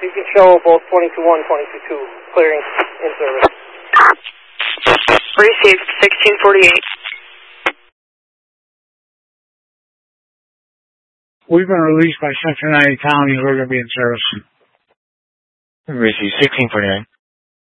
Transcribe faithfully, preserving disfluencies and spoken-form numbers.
You can show both twenty-two one, twenty-two two, clearing in service. Received, sixteen forty-eight. We've been released by Central United County. We're going to be in service. Received, sixteen forty-nine.